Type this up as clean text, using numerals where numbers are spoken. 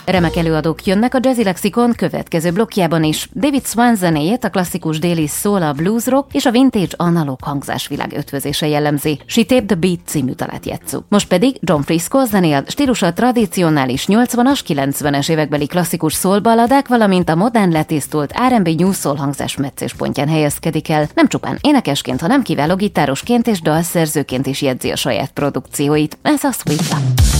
Remek előadók jönnek a Jazzy Lexikon következő blokkjában is. David Swan zenéjét, a klasszikus déli soul, a blues rock és a vintage analóg hangzásvilág ötvözése jellemzi. She Taped the Beat című dalát játsszuk. Most pedig John Frisco zenél, stílusa tradicionális 80-as, 90-es évekbeli klasszikus soul-balladák, valamint a modern letisztult R&B new soul hangzás meccéspontján helyezkedik el. Nem csupán énekesként, hanem kiváló gitárosként és dalszerzőként is jegyzi a saját produkcióit. Ez a Sweet Love.